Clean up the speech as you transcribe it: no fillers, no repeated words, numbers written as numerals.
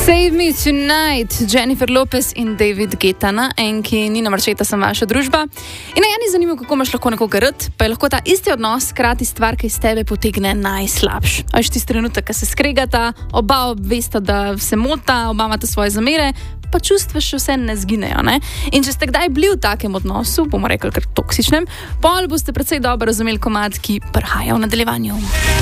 Save Me Tonight, Jennifer Lopez in David Guetta na enki Nina Marčeta, sem vaša družba. In eni zanimivo, kako imaš lahko nekoga rad, pa je lahko ta isti odnos hkrati stvar, ki iz tebe potegne najslabš. A veš tisti trenutek, ko se skregata, oba vesta, da se mota, oba imata svoje zamere, pa čustva še vse ne zginejo, ne? In če ste kdaj bili v takem odnosu, bomo rekli kar toksičnem, pol boste precej dobro razumeli komad, ki prihaja v nadaljevanju.